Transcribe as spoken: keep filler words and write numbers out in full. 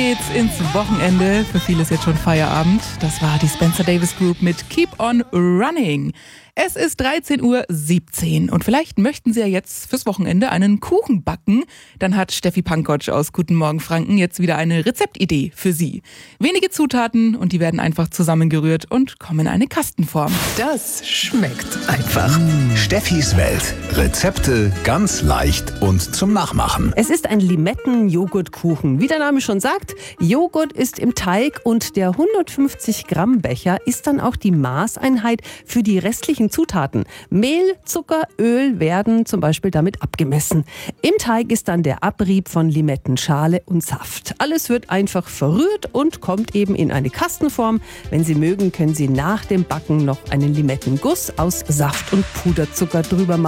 geht's ins Wochenende. Für viele ist jetzt schon Feierabend. Das war die Spencer Davis Group mit Keep on Running. Es ist dreizehn Uhr siebzehn und vielleicht möchten Sie ja jetzt fürs Wochenende einen Kuchen backen. Dann hat Steffi Pankotsch aus Guten Morgen Franken jetzt wieder eine Rezeptidee für Sie. Wenige Zutaten und die werden einfach zusammengerührt und kommen in eine Kastenform. Das schmeckt einfach. Mmh. Steffis Welt. Rezepte ganz leicht und zum Nachmachen. Es ist ein Limetten-Joghurtkuchen. Wie der Name schon sagt, Joghurt ist im Teig und der hundertfünfzig Gramm Becher ist dann auch die Maßeinheit für die restlichen Zutaten. Mehl, Zucker, Öl werden zum Beispiel damit abgemessen. Im Teig ist dann der Abrieb von Limettenschale und Saft. Alles wird einfach verrührt und kommt eben in eine Kastenform. Wenn Sie mögen, können Sie nach dem Backen noch einen Limettenguss aus Saft und Puderzucker drüber machen.